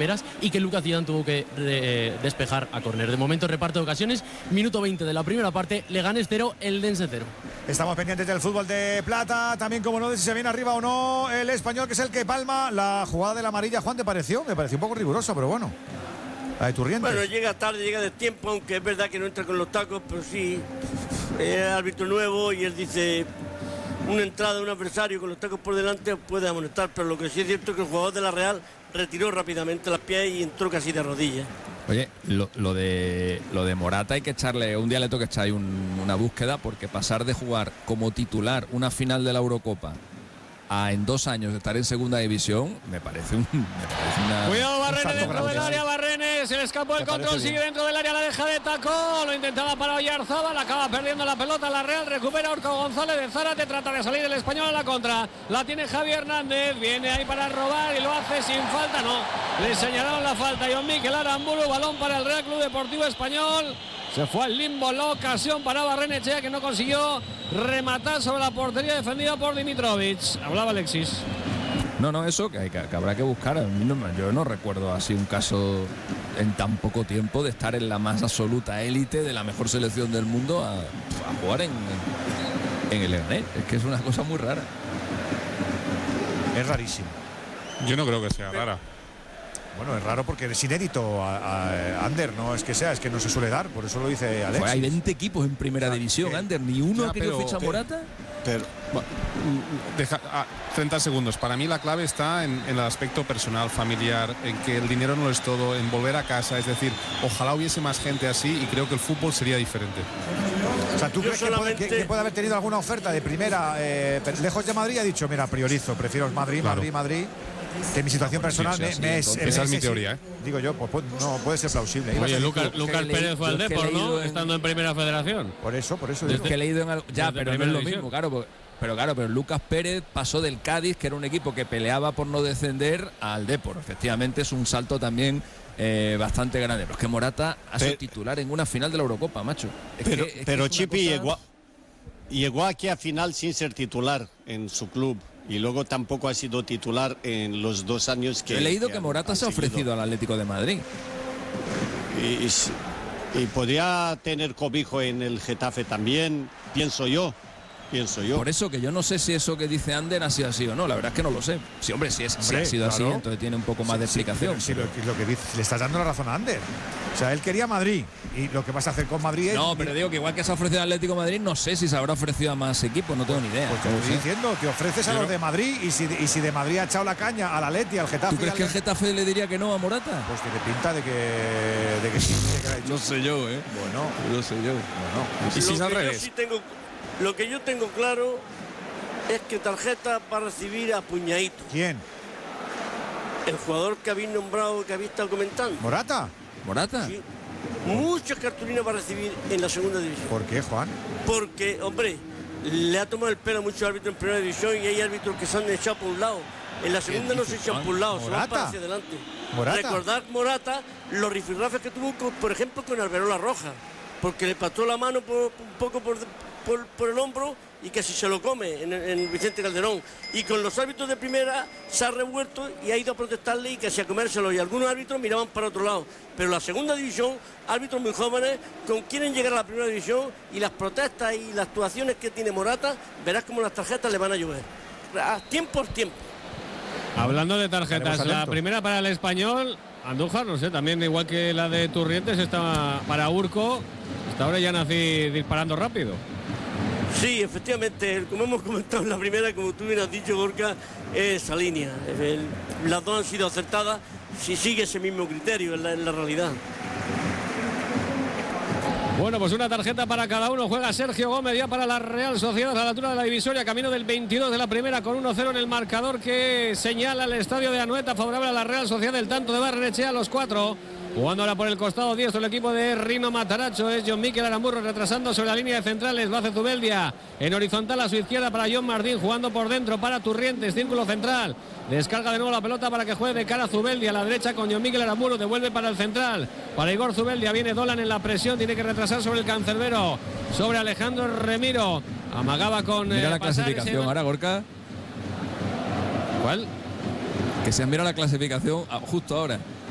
primeras y que Lucas Zidane tuvo que despejar a córner. De momento reparto de ocasiones, minuto 20 de la primera parte, Leganés 0, Eldense 0. Estamos pendientes del fútbol de plata, también como no de si se viene arriba o no el Español, que es el que palma la jugada de la amarilla. Juan, ¿te pareció? Me pareció un poco riguroso, pero bueno. La de Turrientes. Bueno, llega tarde, llega de tiempo, aunque es verdad que no entra con los tacos, pero sí, es árbitro nuevo y él dice, una entrada de un adversario con los tacos por delante puede amonestar, pero lo que sí es cierto es que el jugador de la Real retiró rápidamente las pies y entró casi de rodillas. Oye, lo de Morata hay que echarle, un día le toca echar ahí una búsqueda, porque pasar de jugar como titular una final de la Eurocopa a en 2 años de estar en segunda división, me parece una... Cuidado Barrenes dentro del área, Barrenes, se le escapó el control, sigue dentro del área, la deja de taco, lo intentaba para Oyarzábal, acaba perdiendo la pelota, la Real recupera Urco González de Zárate, trata de salir el Español a la contra, la tiene Javi Hernández, viene ahí para robar y lo hace sin falta, no, le señalaron la falta, John Mikel Aramburu, balón para el Real Club Deportivo Español. Se fue al limbo la ocasión para Barrenechea, que no consiguió rematar sobre la portería defendida por Dimitrovic. Hablaba Alexis. No, eso que habrá que buscar. Yo no recuerdo así un caso en tan poco tiempo de estar en la más absoluta élite de la mejor selección del mundo a jugar en el Leganés. Es que es una cosa muy rara. Es rarísimo. Yo no creo que sea rara. Bueno, es raro porque es inédito Ander, no es que sea, es que no se suele dar, por eso lo dice Alexis. Hay 20 equipos en primera división, Ander, ni uno ha querido fichar Morata. Pero, 30 segundos. Para mí la clave está en el aspecto personal, familiar, en que el dinero no lo es todo, en volver a casa. Es decir, ojalá hubiese más gente así y creo que el fútbol sería diferente. O sea, ¿tú crees que puede haber tenido alguna oferta de primera lejos de Madrid? Ha dicho, mira, priorizo, prefiero Madrid, claro. Madrid. Que mi situación personal esa es mi teoría, ¿eh? Digo yo, pues no puede ser plausible. Oye, Lucas Pérez fue al Depor, ¿no? Estando en primera federación. Por eso digo. Que he leído en algo. Ya, pero no es lo mismo, claro. Pero Lucas Pérez pasó del Cádiz, que era un equipo que peleaba por no descender, al Depor. Efectivamente es un salto también bastante grande. Pero es que Morata ha sido titular en una final de la Eurocopa, macho. Pero Chipi llegó aquí a final sin ser titular en su club. Y luego tampoco ha sido titular en los 2 años que... He leído que Morata se ha ofrecido al Atlético de Madrid. Y podría tener cobijo en el Getafe también, pienso yo. Por eso que yo no sé si eso que dice Ander ha sido así o no, la verdad es que no lo sé. Sí, hombre, si ha sido así, entonces tiene un poco más de explicación. Sí, lo que dice, le estás dando la razón a Ander. O sea, él quería Madrid y lo que vas a hacer con Madrid es... No, pero digo que igual que se ha ofrecido al Atlético de Madrid, no sé si se habrá ofrecido a más equipos, no tengo ni idea. Pues te estoy diciendo, te ofreces a los de Madrid y si de Madrid ha echado la caña al Atleti, al Getafe... ¿Tú crees que el Getafe le diría que no a Morata? Pues tiene pinta de que sí. No sé yo, Bueno, no sé yo. ¿Y si es al revés? Lo que yo tengo claro es que tarjeta va a recibir a puñadito. ¿Quién? El jugador que habéis nombrado, que habéis estado comentando. ¿Morata? Sí. Muchas cartulinas va a recibir en la segunda división. ¿Por qué, Juan? Porque, hombre, le ha tomado el pelo a muchos árbitros en primera división y hay árbitros que se han echado por un lado. En la segunda no se echan por un lado, se van para hacia adelante. Recordad Morata, los rifirrafes que tuvo, por ejemplo, con Alberola Roja, porque le pasó la mano un poco por el hombro y casi se lo come en Vicente Calderón. Y con los árbitros de primera se ha revuelto y ha ido a protestarle y casi a comérselo. Y algunos árbitros miraban para otro lado. Pero la segunda división, árbitros muy jóvenes, quieren llegar a la primera división y las protestas y las actuaciones que tiene Morata, verás como las tarjetas le van a llover. Tiempo por tiempo. Hablando de tarjetas, la primera para el Español, Andújar, no sé, también igual que la de Turrientes, está para Urco. Hasta ahora ya nací disparando rápido. Sí, efectivamente, como hemos comentado en la primera, como tú bien has dicho, Gorka, esa línea. Las dos han sido acertadas, si sigue ese mismo criterio en la realidad. Bueno, pues una tarjeta para cada uno. Juega Sergio Gómez ya para la Real Sociedad a la altura de la divisoria, camino del 22 de la primera, con 1-0 en el marcador que señala el estadio de Anoeta, favorable a la Real Sociedad. El tanto de Barrenechea a los 4. Jugando ahora por el costado diestro el equipo de Rino Mataracho, es John Mikel Aramurro retrasando sobre la línea de centrales, lo hace Zubeldia en horizontal a su izquierda para John Martín, jugando por dentro para Turrientes, círculo central, descarga de nuevo la pelota para que juegue de cara a Zubeldia, a la derecha con John Mikel Aramurro, devuelve para el central, para Igor Zubeldia, viene Dolan en la presión, tiene que retrasar sobre el cancerbero, sobre Alejandro Remiro, amagaba con... Mira la clasificación ahora, Gorka. ¿Cuál? Que se mira la clasificación justo ahora.